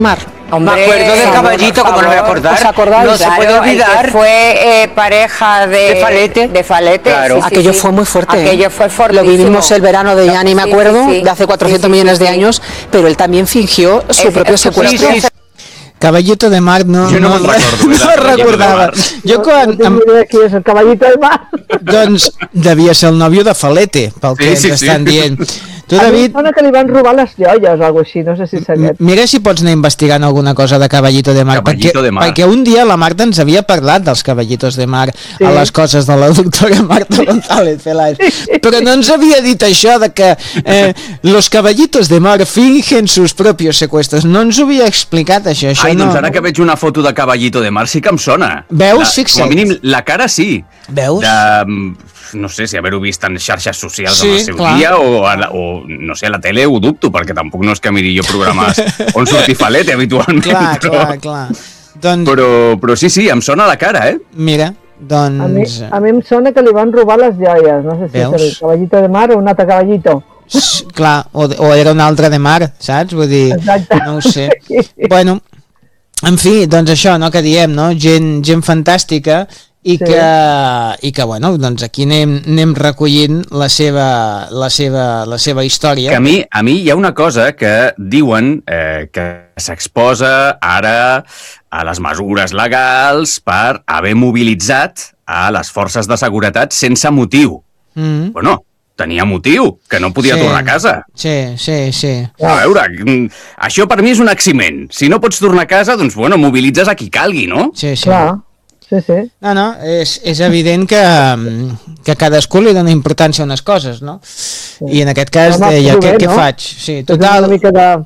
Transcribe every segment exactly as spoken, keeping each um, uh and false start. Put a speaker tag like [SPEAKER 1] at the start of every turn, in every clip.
[SPEAKER 1] Mar.
[SPEAKER 2] Hombre, me acuerdo del caballito, como no me voy a acordar.
[SPEAKER 1] ¿Os acordáis?
[SPEAKER 2] No
[SPEAKER 1] Claro,
[SPEAKER 2] se puede olvidar.
[SPEAKER 3] El que fue eh, pareja de,
[SPEAKER 2] de Falete.
[SPEAKER 3] De Falete.
[SPEAKER 2] Claro.
[SPEAKER 3] Sí, sí,
[SPEAKER 1] Aquello
[SPEAKER 3] sí.
[SPEAKER 1] fue muy fuerte.
[SPEAKER 3] Aquello fue fortísimo.
[SPEAKER 1] Lo vivimos el verano de ya ni me
[SPEAKER 3] Sí,
[SPEAKER 1] acuerdo,
[SPEAKER 3] sí, sí.
[SPEAKER 1] de hace cuatrocientos
[SPEAKER 3] Sí, sí,
[SPEAKER 1] millones
[SPEAKER 3] sí,
[SPEAKER 1] de
[SPEAKER 3] sí.
[SPEAKER 1] años, pero él también fingió su
[SPEAKER 3] Es-
[SPEAKER 1] propio
[SPEAKER 3] es- su
[SPEAKER 1] secuestro.
[SPEAKER 3] propio-
[SPEAKER 4] Caballito de Mar no,
[SPEAKER 5] Jo no me'n recordo, eh,
[SPEAKER 4] no
[SPEAKER 5] del Caballito
[SPEAKER 4] recordava.
[SPEAKER 5] de Mar.
[SPEAKER 4] Jo quan,
[SPEAKER 6] No tengo idea qui és el caballito del mar.
[SPEAKER 4] doncs devia ser el nòvio de Falete, pel que
[SPEAKER 5] Sí,
[SPEAKER 4] ens
[SPEAKER 5] sí, sí.
[SPEAKER 4] estan dient. Tu,
[SPEAKER 6] A mi em
[SPEAKER 4] David,
[SPEAKER 6] sona que li van robar les joies o alguna així, no sé si és
[SPEAKER 4] m-
[SPEAKER 6] aquest.
[SPEAKER 4] mira si pots anar investigant alguna cosa de Caballito de Mar,
[SPEAKER 5] Caballito
[SPEAKER 4] perquè,
[SPEAKER 5] de Mar.
[SPEAKER 4] perquè un dia la Marta ens havia parlat dels Caballitos de Mar
[SPEAKER 6] Sí.
[SPEAKER 4] a les coses de la doctora Marta González Peláez, però no ens havia dit això de que eh, los Caballitos de Mar fingen sus propios secuestros, no ens ho havia explicat això, això
[SPEAKER 5] Ai,
[SPEAKER 4] no...
[SPEAKER 5] doncs ara que veig una foto de Caballito de Mar sí que em sona.
[SPEAKER 4] Veus?
[SPEAKER 5] La,
[SPEAKER 4] Fixa't.
[SPEAKER 5] Com a mínim, la cara sí.
[SPEAKER 4] Veus?
[SPEAKER 5] De, mm, no sé si haver-ho vist en xarxes socials
[SPEAKER 4] Sí,
[SPEAKER 5] en el seu
[SPEAKER 4] clar.
[SPEAKER 5] dia o, a la, o, no sé, a la tele ho dubto, perquè tampoc no és que miri jo programes on surti Falete habitualment.
[SPEAKER 4] Clar,
[SPEAKER 5] però,
[SPEAKER 4] clar, clar. Doncs,
[SPEAKER 5] Però, però sí, sí, em sona la cara, eh?
[SPEAKER 4] mira,
[SPEAKER 6] A mi,
[SPEAKER 4] doncs...
[SPEAKER 6] a mi em sona que li van robar les joies, no sé si
[SPEAKER 4] Veus?
[SPEAKER 6] és el caballito de mar o un altre caballito.
[SPEAKER 4] s- Clar, o, o era un altre de Mar, saps? Vull dir,
[SPEAKER 6] Exacte.
[SPEAKER 4] no ho sé. Bueno, en fi, doncs això, no?, que diem, no? Gent, gent fantàstica i
[SPEAKER 6] Sí.
[SPEAKER 4] que, i que, bueno, doncs aquí anem, anem recollint la seva, la seva, la seva història.
[SPEAKER 5] Que a mi, a mi hi ha una cosa que diuen eh, que s'exposa ara a les mesures legals per haver mobilitzat a les forces de seguretat sense motiu.
[SPEAKER 4] Mm.
[SPEAKER 5] Bueno, tenia motiu, que no podia
[SPEAKER 4] Sí.
[SPEAKER 5] tornar a casa.
[SPEAKER 4] Sí, sí, sí.
[SPEAKER 5] A veure, mm, això per mi és un eximent. Si no pots tornar a casa, doncs, bueno, mobilitzes a qui calgui, no?
[SPEAKER 4] Sí, sí.
[SPEAKER 6] Clar, sí, sí.
[SPEAKER 4] No, no, és, és evident que, que cadascú li dona importància a unes coses, no? I en aquest cas
[SPEAKER 6] Home,
[SPEAKER 4] deia,
[SPEAKER 6] prové,
[SPEAKER 4] què, què
[SPEAKER 6] no?
[SPEAKER 4] faig? Sí,
[SPEAKER 6] És una
[SPEAKER 4] total,
[SPEAKER 6] mica de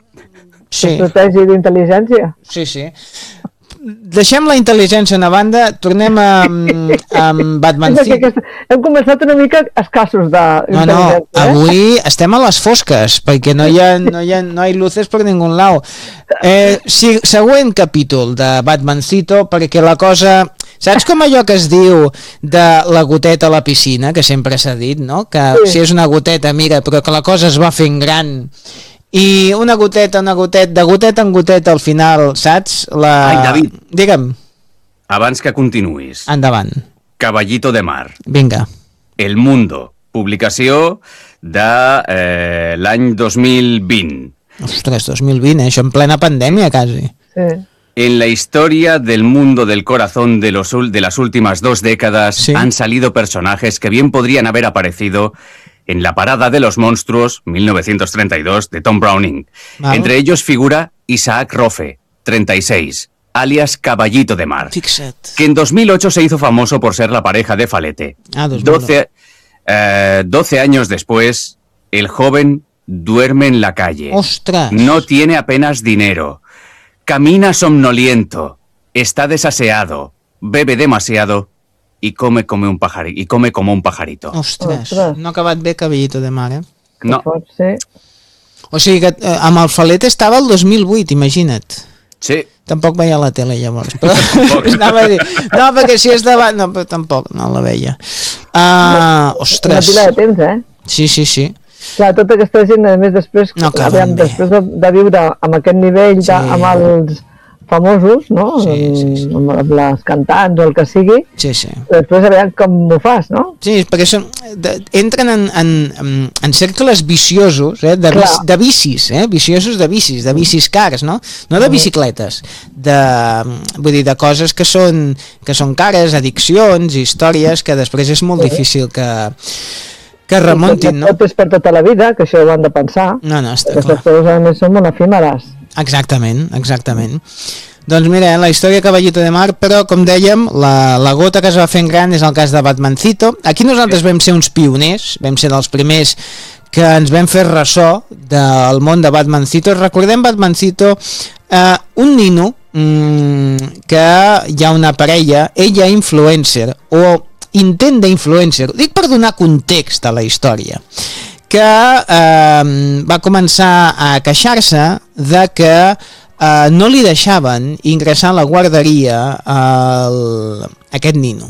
[SPEAKER 4] sí,
[SPEAKER 6] estratègia i d'intel·ligència.
[SPEAKER 4] sí, sí. Deixem la intel·ligència a una banda, tornem a, amb Batman
[SPEAKER 6] És que
[SPEAKER 4] cinc.
[SPEAKER 6] aquest, hem començat una mica escassos de
[SPEAKER 4] No, no,
[SPEAKER 6] intel·ligència, eh?
[SPEAKER 4] avui estem a les fosques, perquè no hi ha, no hi ha, no hi ha luces per ningú lado. Eh, sí, següent capítol de Batmancito, perquè la cosa... Saps com allò que es diu de la goteta a la piscina, que sempre s'ha dit, no? Que
[SPEAKER 6] Sí.
[SPEAKER 4] si és una goteta, mira, però que la cosa es va fent gran i una goteta, una goteta, de goteta en goteta al final, saps? La...
[SPEAKER 5] Ai, David.
[SPEAKER 4] Digue'm,
[SPEAKER 5] Abans que continuïs,
[SPEAKER 4] endavant,
[SPEAKER 5] Caballito de Mar,
[SPEAKER 4] vinga.
[SPEAKER 5] El Mundo, publicació de eh, l'any dos mil vint.
[SPEAKER 4] Ostres, dos mil vint, eh? Això en plena pandèmia, quasi.
[SPEAKER 6] Sí.
[SPEAKER 5] En la historia del mundo del corazón de, los, ul- de las últimas dos décadas
[SPEAKER 4] Sí.
[SPEAKER 5] han salido personajes que bien podrían haber aparecido en La Parada de los Monstruos, mil novecientos treinta y dos, de Tom Browning.
[SPEAKER 4] Vale.
[SPEAKER 5] Entre ellos figura Isaac Rofe, treinta y seis, alias Caballito de Mar,
[SPEAKER 4] Fixa't.
[SPEAKER 5] que en dos mil ocho se hizo famoso por ser la pareja de Falete.
[SPEAKER 4] Ah, dos mil ocho.
[SPEAKER 5] doce, eh, doce años después, el joven duerme en la calle.
[SPEAKER 4] Ostras.
[SPEAKER 5] No tiene apenas dinero. Camina somnoliento. Está desaseado. Bebe demasiado. Y come, come un pajari- y come como un pajarito.
[SPEAKER 4] Ostres,
[SPEAKER 6] Ostres.
[SPEAKER 4] no ha acabat bé Caballito de Mar, eh?
[SPEAKER 5] No,
[SPEAKER 6] Pot ser.
[SPEAKER 4] O sigui que eh, amb el Falete estava el dos mil vuit, imagina't.
[SPEAKER 5] sí.
[SPEAKER 4] Tampoc veia la tele llavors. Però anava a dir, no, perquè si és davant... No, però tampoc, no la veia. Uh,
[SPEAKER 6] Una
[SPEAKER 4] ostres.
[SPEAKER 6] pila de temps, eh?
[SPEAKER 4] Sí, sí, sí.
[SPEAKER 6] Clar, tota aquesta gent, a més, després,
[SPEAKER 4] No acaben
[SPEAKER 6] aviam,
[SPEAKER 4] bé.
[SPEAKER 6] després de, de viure amb aquest nivell, de,
[SPEAKER 4] Sí.
[SPEAKER 6] amb els famosos, no?
[SPEAKER 4] Sí, sí, sí.
[SPEAKER 6] Amb, amb les cantants o el que sigui,
[SPEAKER 4] Sí, sí.
[SPEAKER 6] després aviam com ho fas, no?
[SPEAKER 4] Sí, perquè són, de, entren en, en, en, en cercles viciosos, eh, de,
[SPEAKER 6] Clar.
[SPEAKER 4] vic, de vicis, eh, viciosos de vicis, de vicis cars, no? No de bicicletes, de, vull dir, de coses que són, que són cares, addiccions, històries, que després és molt difícil que, que remuntin, no?
[SPEAKER 6] Tot és per tota la vida, que això ho han de pensar.
[SPEAKER 4] No, no, està
[SPEAKER 6] Aquestes
[SPEAKER 4] clar.
[SPEAKER 6] coses, a més, són molt efímeres.
[SPEAKER 4] Exactament, exactament. Doncs mira, eh, la història Caballito de Mar, però com dèiem, la, la gota que es va fent gran és el cas de Batmancito. Aquí nosaltres vam ser uns pioners, vam ser dels primers que ens vam fer ressò del món de Batmancito. Recordem Batmancito, eh, un nino mmm, que hi ha una parella, ella influencer, o intent d'influencer, ho dic per donar context a la història, que eh, va començar a queixar-se de que eh, no li deixaven ingressar a la guarderia el, aquest nino.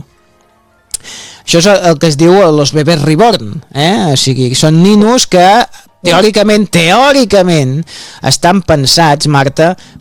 [SPEAKER 4] Això és el que es diu los bebés reborn, eh? O sigui, són ninos que teòricament, teòricament estan pensats, Marta,